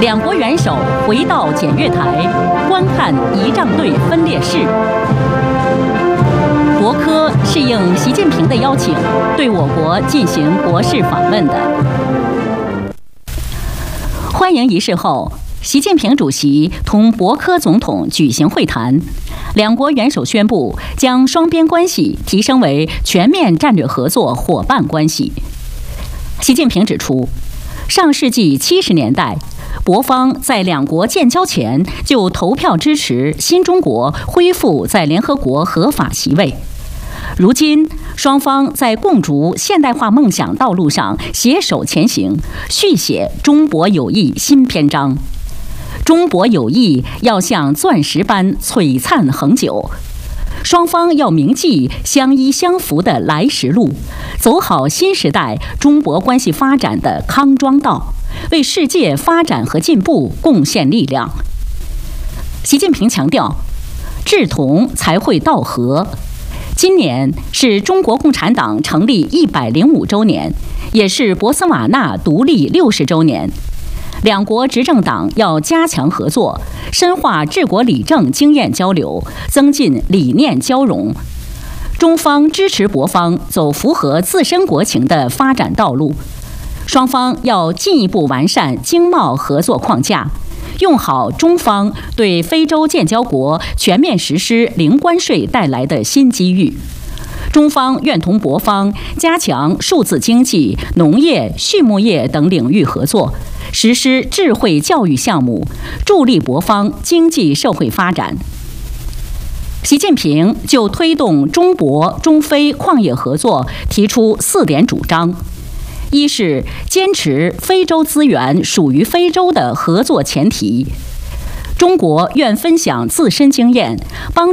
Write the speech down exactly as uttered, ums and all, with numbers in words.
两国元首回到检阅台，观看仪仗队分列式。博科是应习近平的邀请，对我国进行国事访问的。欢迎仪式后，习近平主席同博科总统举行会谈，两国元首宣布将双边关系提升为全面战略合作伙伴关系。习近平指出，上世纪七十年代，博方在两国建交前就投票支持新中国恢复在联合国合法席位。如今，双方在共筑现代化梦想道路上携手前行，续写中博友谊新篇章。中博友谊要像钻石般璀璨恒久，双方要铭记相依相扶的来时路，走好新时代中博关系发展的康庄道，为世界发展和进步贡献力量。习近平强调，志同才会道合。今年是中国共产党成立一百零五周年，也是博茨瓦纳独立六十周年。两国执政党要加强合作，深化治国理政经验交流，增进理念交融。中方支持博方走符合自身国情的发展道路，双方要进一步完善经贸合作框架，用好中方对非洲建交国全面实施零关税带来的新机遇。中方愿同博方加强数字经济、农业、畜牧业等领域合作，实施智慧教育项目，助力博方经济社会发展。习近平就推动中博、中非矿业合作提出四点主张：一是坚持非洲资源属于非洲的合作前提。中国愿分享自身经验，帮